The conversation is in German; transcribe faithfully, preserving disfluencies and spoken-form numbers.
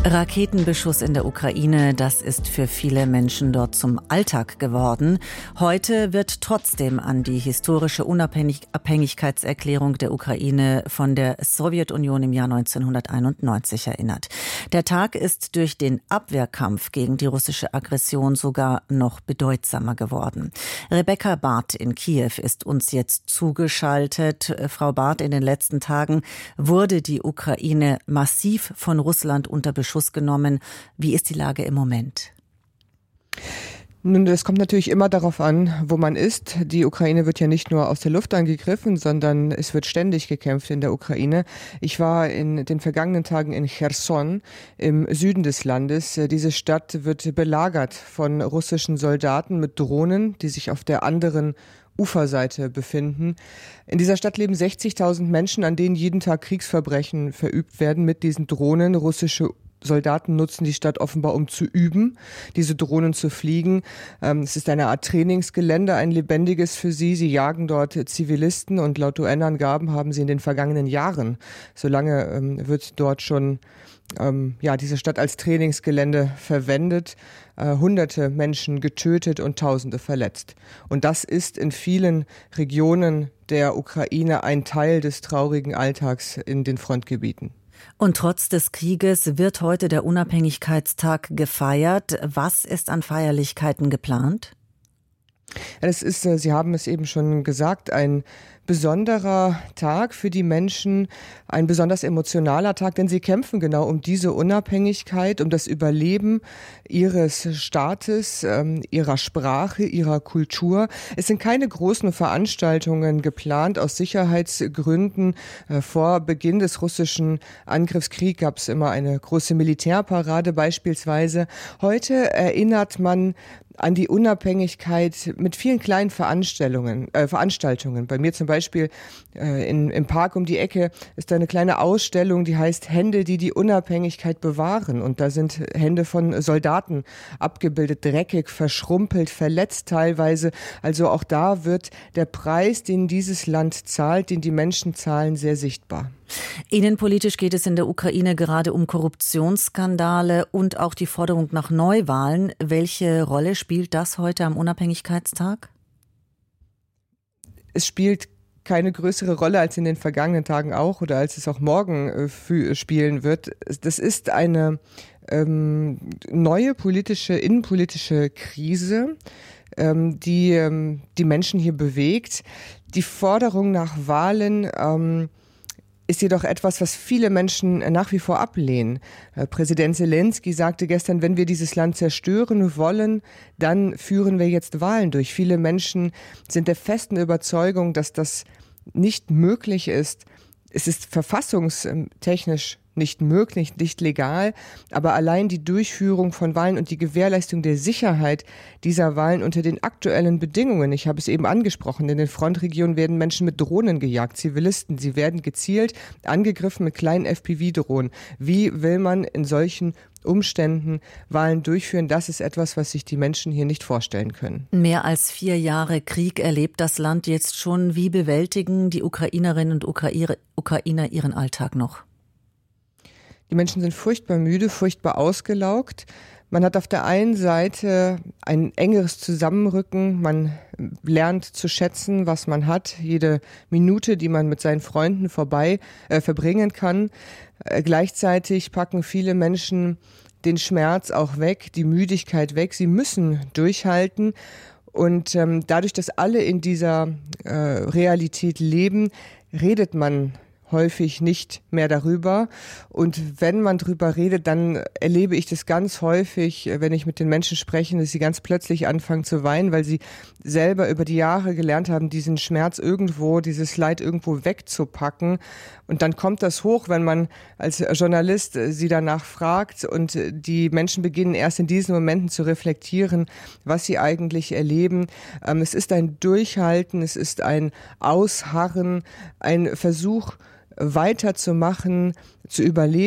Raketenbeschuss in der Ukraine, das ist für viele Menschen dort zum Alltag geworden. Heute wird trotzdem an die historische Unabhängigkeitserklärung der Ukraine von der Sowjetunion im Jahr neunzehnhunderteinundneunzig erinnert. Der Tag ist durch den Abwehrkampf gegen die russische Aggression sogar noch bedeutsamer geworden. Rebecca Barth in Kiew ist uns jetzt zugeschaltet. Frau Barth, in den letzten Tagen wurde die Ukraine massiv von Russland unter Beschuss genommen. Wie ist die Lage im Moment? Nun, das kommt natürlich immer darauf an, wo man ist. Die Ukraine wird ja nicht nur aus der Luft angegriffen, sondern es wird ständig gekämpft in der Ukraine. Ich war in den vergangenen Tagen in Cherson im Süden des Landes. Diese Stadt wird belagert von russischen Soldaten mit Drohnen, die sich auf der anderen Uferseite befinden. In dieser Stadt leben sechzigtausend Menschen, an denen jeden Tag Kriegsverbrechen verübt werden mit diesen Drohnen. Russische Soldaten nutzen die Stadt offenbar, um zu üben, diese Drohnen zu fliegen. Es ist eine Art Trainingsgelände, ein lebendiges für sie. Sie jagen dort Zivilisten und laut U N-Angaben haben sie in den vergangenen Jahren, so lange ähm, wird dort schon ähm, ja, diese Stadt als Trainingsgelände verwendet, äh, hunderte Menschen getötet und Tausende verletzt. Und das ist in vielen Regionen der Ukraine ein Teil des traurigen Alltags in den Frontgebieten. Und trotz des Krieges wird heute der Unabhängigkeitstag gefeiert. Was ist an Feierlichkeiten geplant? Es ist, Sie haben es eben schon gesagt, ein besonderer Tag für die Menschen, ein besonders emotionaler Tag, denn sie kämpfen genau um diese Unabhängigkeit, um das Überleben ihres Staates, ihrer Sprache, ihrer Kultur. Es sind keine großen Veranstaltungen geplant aus Sicherheitsgründen. Vor Beginn des russischen Angriffskriegs gab es immer eine große Militärparade beispielsweise. Heute erinnert man an die Unabhängigkeit mit vielen kleinen Veranstaltungen. Äh, Veranstaltungen. Bei mir zum Beispiel äh, in, im Park um die Ecke ist da eine kleine Ausstellung, die heißt Hände, die die Unabhängigkeit bewahren. Und da sind Hände von Soldaten abgebildet, dreckig, verschrumpelt, verletzt teilweise. Also auch da wird der Preis, den dieses Land zahlt, den die Menschen zahlen, sehr sichtbar. Innenpolitisch geht es in der Ukraine gerade um Korruptionsskandale und auch die Forderung nach Neuwahlen. Welche Rolle spielt das heute am Unabhängigkeitstag? Es spielt keine größere Rolle als in den vergangenen Tagen auch oder als es auch morgen äh, spielen wird. Das ist eine ähm, neue politische, innenpolitische Krise, ähm, die ähm, die Menschen hier bewegt. Die Forderung nach Wahlen ähm, ist jedoch etwas, was viele Menschen nach wie vor ablehnen. Präsident Zelensky sagte gestern, wenn wir dieses Land zerstören wollen, dann führen wir jetzt Wahlen durch. Viele Menschen sind der festen Überzeugung, dass das nicht möglich ist. Es ist verfassungstechnisch nicht möglich, nicht legal, aber allein die Durchführung von Wahlen und die Gewährleistung der Sicherheit dieser Wahlen unter den aktuellen Bedingungen, ich habe es eben angesprochen, in den Frontregionen werden Menschen mit Drohnen gejagt, Zivilisten, sie werden gezielt angegriffen mit kleinen F P V-Drohnen. Wie will man in solchen Umständen Wahlen durchführen? Das ist etwas, was sich die Menschen hier nicht vorstellen können. Mehr als vier Jahre Krieg erlebt das Land jetzt schon. Wie bewältigen die Ukrainerinnen und Ukrainer ihren Alltag noch? Die Menschen sind furchtbar müde, furchtbar ausgelaugt. Man hat auf der einen Seite ein engeres Zusammenrücken, man lernt zu schätzen, was man hat, jede Minute, die man mit seinen Freunden vorbei äh, verbringen kann. Äh, gleichzeitig packen viele Menschen den Schmerz auch weg, die Müdigkeit weg. Sie müssen durchhalten. Und ähm, dadurch, dass alle in dieser äh, Realität leben, redet man häufig nicht mehr darüber. Und wenn man drüber redet, dann erlebe ich das ganz häufig, wenn ich mit den Menschen spreche, dass sie ganz plötzlich anfangen zu weinen, weil sie selber über die Jahre gelernt haben, diesen Schmerz irgendwo, dieses Leid irgendwo wegzupacken. Und dann kommt das hoch, wenn man als Journalist sie danach fragt. Und die Menschen beginnen erst in diesen Momenten zu reflektieren, was sie eigentlich erleben. Es ist ein Durchhalten, es ist ein Ausharren, ein Versuch, weiterzumachen, zu überleben.